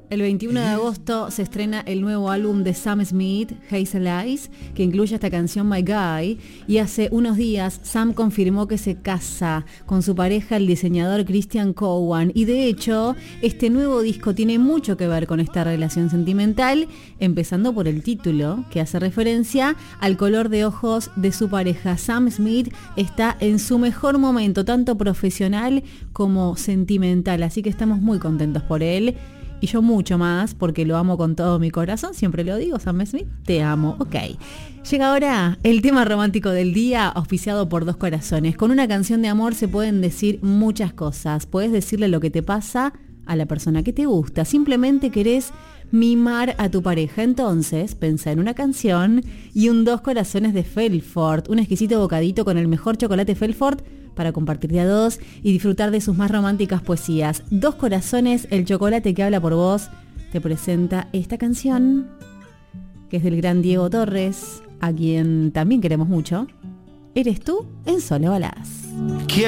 El 21 de agosto se estrena el nuevo álbum de Sam Smith, Hazel Eyes, que incluye esta canción My Guy, y hace unos días Sam confirmó que se casa con su pareja, el diseñador Christian Cowan, y de hecho este nuevo disco tiene mucho que ver con esta relación sentimental, empezando por el título, que hace referencia al color de ojos de su pareja. Sam Smith está en su mejor momento, tanto profesional como sentimental, así que estamos muy contentos por él. Y yo mucho más, porque lo amo con todo mi corazón, siempre lo digo, Sam Smith, te amo, ok. Llega ahora el tema romántico del día, auspiciado por Dos Corazones. Con una canción de amor se pueden decir muchas cosas. Puedes decirle lo que te pasa a la persona que te gusta. Simplemente querés mimar a tu pareja. Entonces, pensá en una canción y un Dos Corazones de Felfort, un exquisito bocadito con el mejor chocolate Felfort para compartir de a dos y disfrutar de sus más románticas poesías. Dos Corazones, el chocolate que habla por vos, te presenta esta canción, que es del gran Diego Torres, a quien también queremos mucho. Eres tú en Solo Baladas.